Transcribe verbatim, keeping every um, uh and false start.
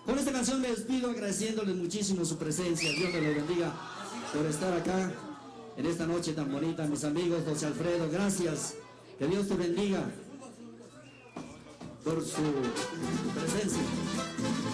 Con esta canción me despido agradeciéndoles muchísimo su presencia. Dios me los bendiga por estar acá en esta noche tan bonita. Mis amigos, José Alfredo, gracias. Que Dios te bendiga por su presencia.